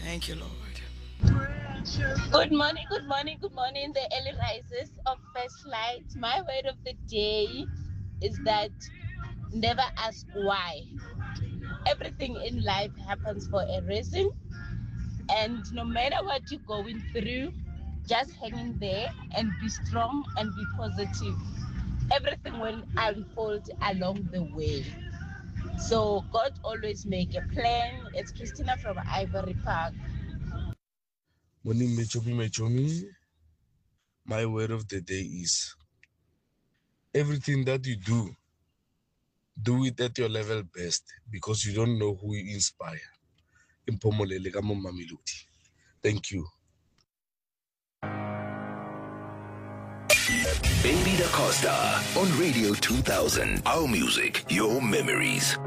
Thank you, Lord. Good morning, good morning, good morning, the early risers of First Light. My word of the day is that never ask why. Everything in life happens for a reason, and no matter what you're going through, just hang in there and be strong and be positive. Everything will unfold along the way. So God always make a plan. It's Christina from Ivory Park. Morning, Mechomi. My word of the day is everything that you do it at your level best because you don't know who you inspire. Thank you. Baby Da Costa on Radio 2000. Our music, your memories.